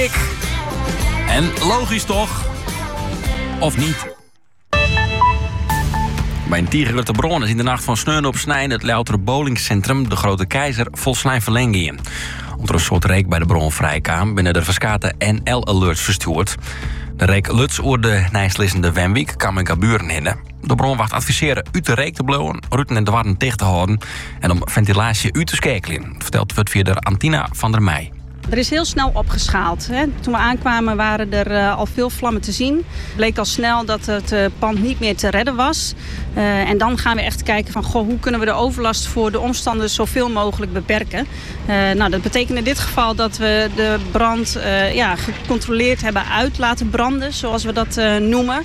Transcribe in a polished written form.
dik. En logisch toch? Of niet? Bij een Tiergurte bron is in de nacht van Sneun op Snijn het loutere bowlingcentrum De Grote Keizer vol slijn verlengen. Omdat er een soort reek bij de bron vrijkwam, binnen de verskate NL-alerts verstuurd. De reek luts oer de nijslissende Wemweek kan men buren hinnen. De bron wacht adviseren uit de reek te blowen, ruiten en de warren dicht te houden en om ventilatie uit te schakelen, vertelt het via de Antina van der Meij. Er is heel snel opgeschaald. Toen we aankwamen waren er al veel vlammen te zien. Het bleek al snel dat het pand niet meer te redden was. En dan gaan we echt kijken van hoe kunnen we de overlast voor de omstanders zoveel mogelijk beperken. Dat betekent in dit geval dat we de brand gecontroleerd hebben uit laten branden, zoals we dat noemen.